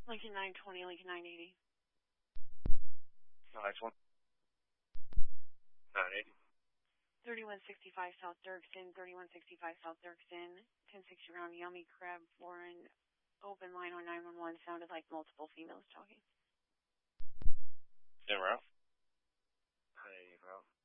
Lincoln 920, Lincoln 980. Nice one. 980. 3165 South Dirksen, 3165 South Dirksen, 1060 round Yummy Crab Foreign, open line on 911, sounded like multiple females talking. In route? Hey, route.